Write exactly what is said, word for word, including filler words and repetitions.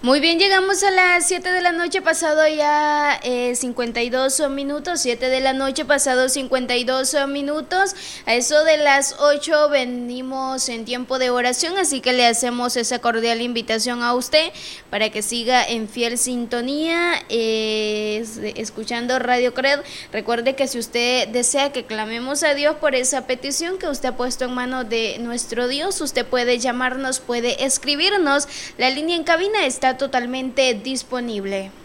Muy bien, llegamos a las siete de la noche, pasado ya eh, cincuenta y dos minutos, siete de la noche, pasado cincuenta y dos minutos. A eso de las ocho venimos en tiempo de oración, así que le hacemos esa cordial invitación a usted para que siga en fiel sintonía, eh, escuchando Radio Cred. Recuerde que si usted desea que clamemos a Dios por esa petición que usted ha puesto en manos de nuestro Dios, usted puede llamarnos, puede escribirnos. La línea en cabina está totalmente disponible.